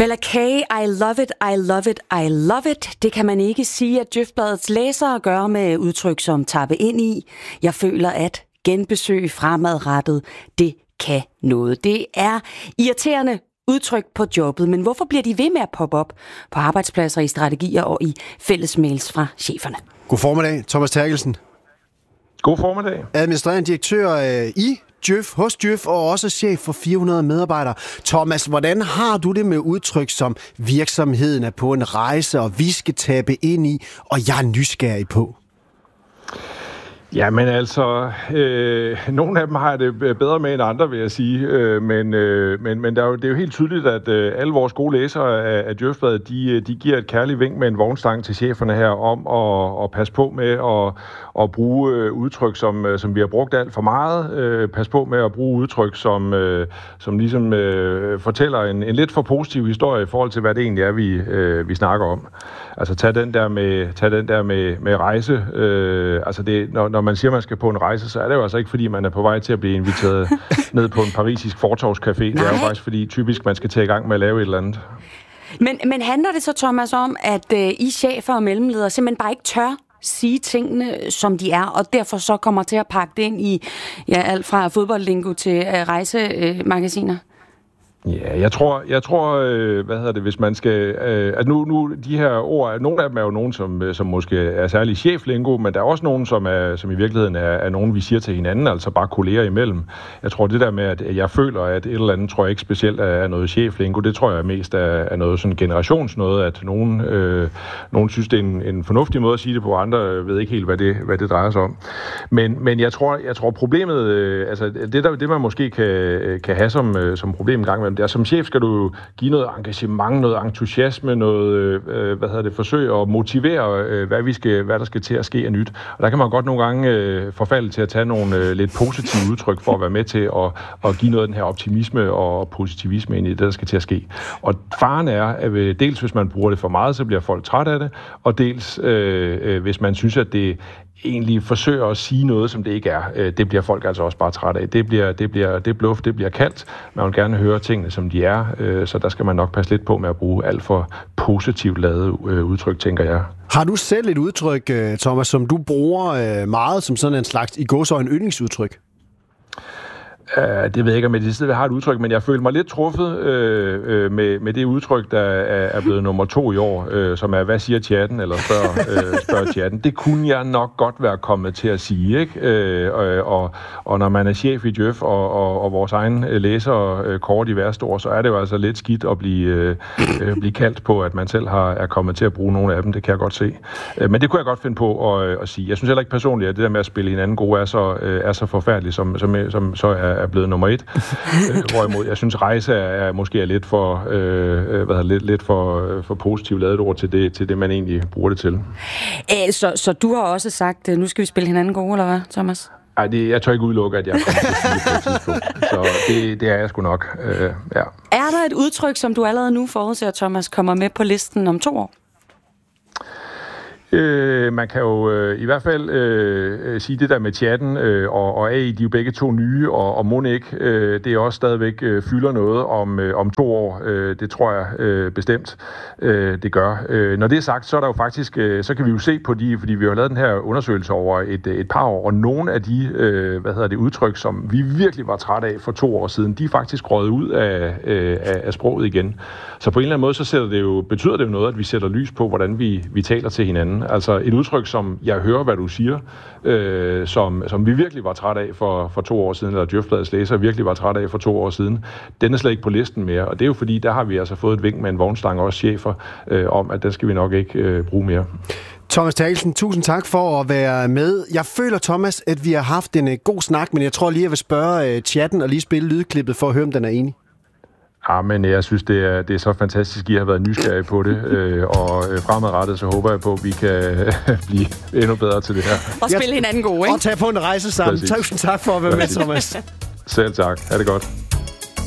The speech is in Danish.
Bella K, I love it, I love it, I love it. Det kan man ikke sige, at Djøfbladets læsere gør med udtryk som tappe ind i. Jeg føler, at genbesøg fremadrettet, det kan noget. Det er irriterende udtryk på jobbet, men hvorfor bliver de ved med at poppe op på arbejdspladser, i strategier og i fællesmails fra cheferne? God formiddag, Thomas Terkelsen. God formiddag. Administrerende direktør i Djøf, hos Djøf, og også chef for 400 medarbejdere. Thomas, hvordan har du det med udtryk som virksomheden er på en rejse, og vi skal tabe ind i, og jeg er nysgerrig på? Ja, men altså, nogle af dem har det bedre med end andre, vil jeg sige. Men det er jo helt tydeligt, at alle vores gode læsere af Djøfbladet, de giver et kærligt vink med en vognstang til cheferne her om at passe på med at bruge udtryk, som vi har brugt alt for meget. Pas på med at bruge udtryk, som ligesom fortæller en lidt for positiv historie i forhold til, hvad det egentlig er, vi snakker om. Altså, tag den der med rejse. Altså, når man siger, man skal på en rejse, så er det jo altså ikke, fordi man er på vej til at blive inviteret ned på en parisisk fortovscafé. Det er jo faktisk, fordi typisk man skal til i gang med at lave et eller andet. Men handler det så, Thomas, om, at I chefer og mellemledere simpelthen bare ikke tør sige tingene, som de er, og derfor så kommer til at pakke det ind i alt fra fodboldlingo til rejsemagasiner? Ja, jeg tror, hvis man skal... at nu de her ord, nogle af dem er jo nogen, som måske er særlig cheflingo, men der er også nogen, som i virkeligheden er nogen, vi siger til hinanden, altså bare kolleger imellem. Jeg tror, det der med, at jeg føler, at et eller andet, tror jeg ikke specielt er noget cheflingo, det tror jeg mest er noget sådan generationsnoget, at nogen synes, det er en fornuftig måde at sige det på, andre ved ikke helt, hvad det drejer sig om. Men jeg tror problemet, altså det man måske kan have som problem en gang med, det er, som chef skal du give noget engagement, noget entusiasme, noget forsøg at motivere, hvad der skal til at ske af nyt. Og der kan man godt nogle gange forfalde til at tage nogle lidt positive udtryk for at være med til at give noget af den her optimisme og positivisme ind i det, der skal til at ske. Og faren er, at dels hvis man bruger det for meget, så bliver folk træt af det, og dels hvis man synes, at det egentlig forsøger at sige noget, som det ikke er. Det bliver folk altså også bare træt af. Det bliver bluff, det bliver kaldt. Man vil gerne høre tingene, som de er, så der skal man nok passe lidt på med at bruge alt for positivt lavet udtryk, tænker jeg. Har du selv et udtryk, Thomas, som du bruger meget som sådan en slags i gåseøjne yndlingsudtryk? Det ved jeg ikke, om jeg har et udtryk, men jeg føler mig lidt truffet med det udtryk, der er blevet nummer 2 i år, som er, hvad siger chatten, eller spørger chatten. Det kunne jeg nok godt være kommet til at sige, ikke? Og når man er chef i Djøf, og vores egen læser kort i værste ord, så er det jo altså lidt skidt at blive kaldt på, at man selv er kommet til at bruge nogle af dem. Det kan jeg godt se. Men det kunne jeg godt finde på at sige. Jeg synes heller ikke personligt, at det der med at spille hinanden gode er så forfærdeligt, som så er blevet nummer 1. Hvorimod jeg synes, rejse er måske lidt for positivt lavet ord til det, man egentlig bruger det til. Så du har også sagt, nu skal vi spille hinanden gode, eller hvad, Thomas? Ej, jeg tør ikke udelukke, at jeg kommer til at sige det på et tidspunkt. Så det er jeg sgu nok, ja. Er der et udtryk, som du allerede nu forudser, Thomas, kommer med på listen om 2 år? Man kan jo i hvert fald sige det der med chatten og AI, de er jo begge 2 nye, og mon ikke, det er også stadigvæk fylder noget om 2 år. Det tror jeg bestemt, det gør. Når det er sagt, så er der jo faktisk, så kan vi jo se på fordi vi har lavet den her undersøgelse over et par år, og nogle af de udtryk, som vi virkelig var træt af for 2 år siden, de er faktisk røget ud af sproget igen. Så på en eller anden måde, betyder det jo noget, at vi sætter lys på, hvordan vi taler til hinanden. Altså et udtryk, som jeg hører, hvad du siger, som vi virkelig var træt af for 2 år siden, eller Djøfbladets læser virkelig var træt af for 2 år siden, den er slet ikke på listen mere. Og det er jo fordi, der har vi altså fået et vink med en vognstang, også chefer, om at den skal vi nok ikke bruge mere. Thomas Terkelsen, tusind tak for at være med. Jeg føler, Thomas, at vi har haft en god snak, men jeg tror lige, jeg vil spørge chatten og lige spille lydklippet for at høre, om den er enig. Ja, men jeg synes, det er så fantastisk, at I har været nysgerrige på det, og fremadrettet, så håber jeg på, at vi kan blive endnu bedre til det her. Og spille hinanden gode, ikke? Og tage på en rejse sammen. Præcis. Tusind tak for at være med, Thomas. Selv tak. Ha' det godt.